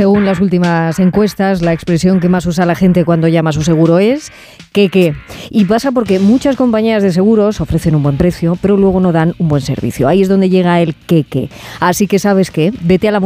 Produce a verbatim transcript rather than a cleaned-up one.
Según las últimas encuestas, la expresión que más usa la gente cuando llama a su seguro es ¿qué qué? Y pasa porque muchas compañías de seguros ofrecen un buen precio, pero luego no dan un buen servicio. Ahí es donde llega el qué qué. Así que, ¿sabes qué? Vete a la